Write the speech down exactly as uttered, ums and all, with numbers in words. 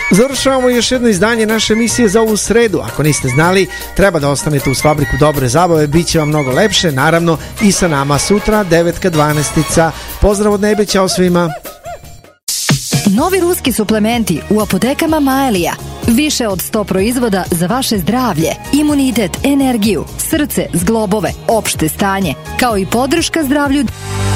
Završavamo još jedno izdanje naše emisije za ovu sredu. Ako niste znali, treba da ostanete uz Fabriku dobre zabave, bit će vam mnogo lepše, naravno i sa nama sutra devet ka dvanaest. Pozdrav od nebe, ćao svima. Novi ruski suplementi u apotekama Maelija. Više od sto proizvoda za vaše zdravlje, imunitet, energiju, srce, zglobove, opšte stanje, kao i podrška zdravlju.